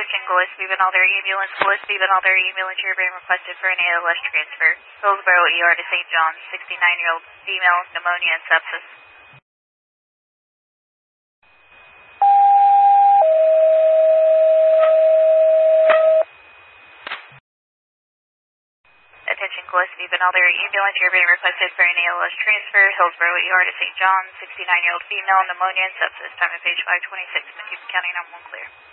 Attention Gillespie Benalder Ambulance. Gillespie Benalder Ambulance, you're being requested for an ALS transfer. Hillsborough ER to St. John's. 69-year-old female, pneumonia and sepsis. Attention Gillespie Benalder Ambulance, you're being requested for an ALS transfer. Hillsborough ER to St. John's. 69-year-old female, pneumonia and sepsis. Time of page 526. Macomb County 911 clear.